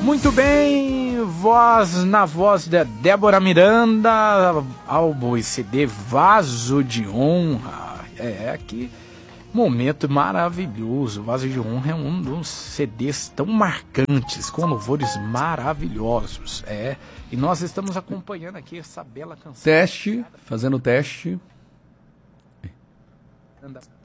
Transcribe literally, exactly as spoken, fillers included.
Muito bem, voz na voz da Débora Miranda, álbum e C D Vaso de Honra. É, que momento maravilhoso. Vaso de Honra é um dos C Ds tão marcantes, com louvores maravilhosos. É, e nós estamos acompanhando aqui essa bela canção. Teste, fazendo teste.